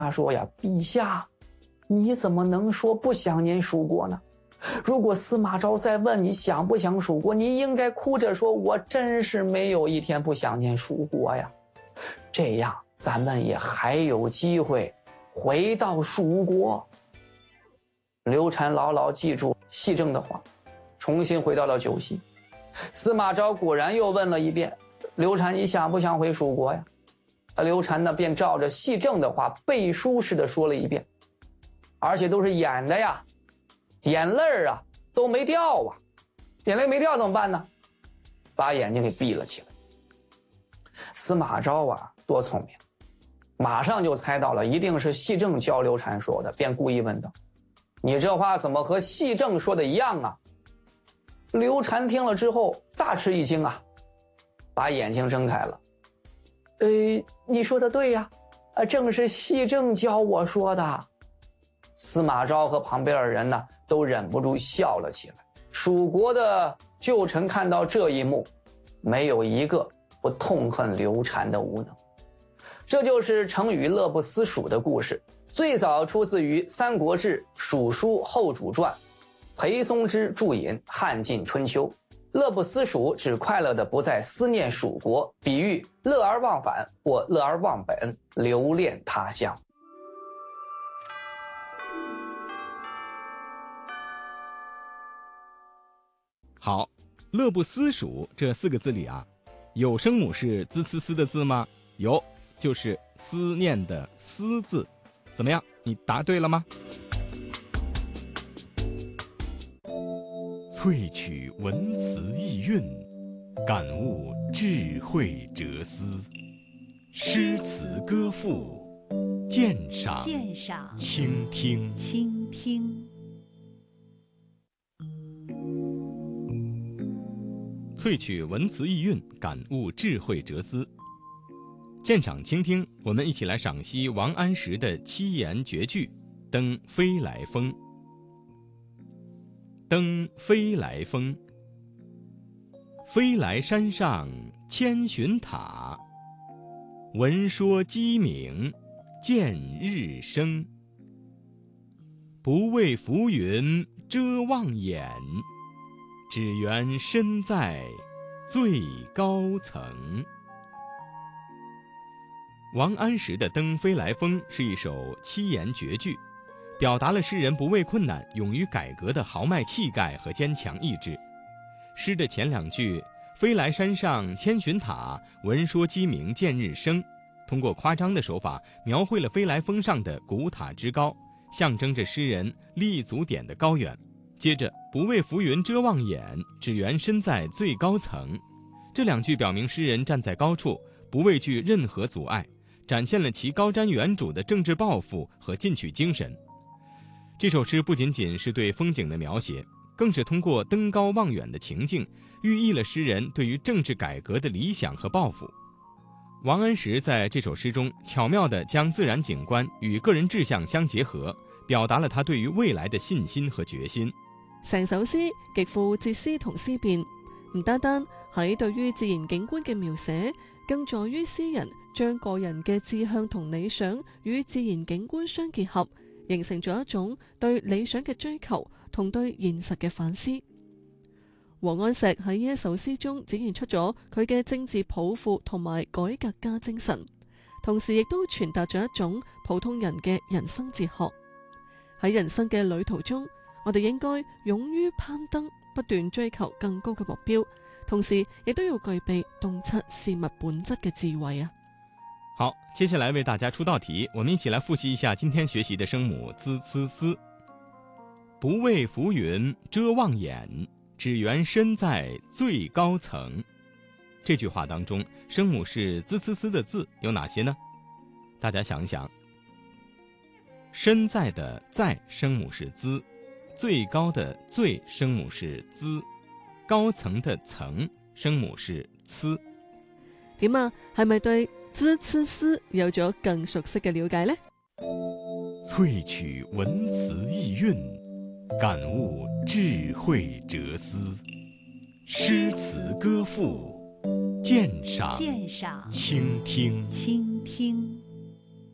说呀，陛下，你怎么能说不想念蜀国呢？如果司马昭再问你想不想蜀国，你应该哭着说，我真是没有一天不想念蜀国呀。这样咱们也还有机会回到蜀国。刘禅牢牢记住戏正的话，重新回到了酒席。司马昭果然又问了一遍，刘禅，你想不想回蜀国呀？刘禅呢便照着戏正的话背书似的说了一遍，而且都是演的呀，眼泪啊都没掉啊，眼泪没掉怎么办呢？把眼睛给闭了起来。司马昭啊多聪明，马上就猜到了一定是戏正教刘禅说的，便故意问道，你这话怎么和戏正说的一样啊？刘禅听了之后大吃一惊啊，把眼睛睁开了。你说的对呀，正是戏正教我说的。司马昭和旁边的人呢都忍不住笑了起来。蜀国的旧臣看到这一幕，没有一个不痛恨刘禅的无能。这就是成语乐不思蜀的故事，最早出自于《三国志·蜀书后主传》，裴松之注引《汉晋春秋》。乐不思蜀指快乐的不再思念蜀国，比喻乐而忘返或乐而忘本，留恋他乡。 好，乐不思蜀这4个字里啊，有声母是滋呲呲的字吗？有，就是思念的思字。怎么样，你答对了吗？萃取文辞意蕴，感悟智慧哲思，诗词歌赋，鉴赏倾听。萃取文辞意蕴，感悟智慧哲思，鉴赏倾听。我们一起来赏析王安石的七言绝句《登飞来峰》。登飞来峰，飞来山上千寻塔，闻说鸡鸣见日升。不为浮云遮望眼，只缘身在最高层。王安石的《登飞来峰》是一首七言绝句，表达了诗人不畏困难、勇于改革的豪迈气概和坚强意志。诗的前2句“飞来山上千寻塔，闻说鸡鸣见日升”，通过夸张的手法描绘了飞来峰上的古塔之高，象征着诗人立足点的高远。接着“不为浮云遮望眼，只缘身在最高层”，这2句表明诗人站在高处，不畏惧任何阻碍，展现了其高瞻远瞩的政治抱负和进取精神。这首诗不仅仅是对风景的描写，更是通过登高望远的情境，寓意了诗人对于政治改革的理想和抱负。王安石在这首诗中巧妙地将自然景观与个人志向相结合，表達了他對於未來的信心和決心。 成首詩極富哲思同思辨，唔單單喺對於自然景觀嘅描寫，更在於詩人將個人嘅志向同理想與自然景觀相結合，形成咗一種對理想嘅追求同對現實嘅反思。王安石喺呢一首詩中展現出咗佢嘅政治抱負同埋改革家精神，同時亦都傳達咗一種普通人嘅人生哲學。喺人生嘅旅途中，我哋應該勇於攀登，不斷追求更高嘅目標，同時亦都要具備洞察事物本質嘅智慧啊！ 好，接下來為大家出道題，我們一起來複習一下今天學習的聲母滋呲絲。不為浮雲遮望眼，只緣身在最高層。這句話當中，聲母是滋呲絲的字有哪些呢？大家想一想。身在的在聲母是滋，最高的最聲母是滋，高層的層聲母是呲。 點啊？係咪對滋呲絲有咗更熟悉嘅了解呢？ 萃取文辭意蘊，感悟智慧哲思，詩詞歌賦，鑑賞傾聽。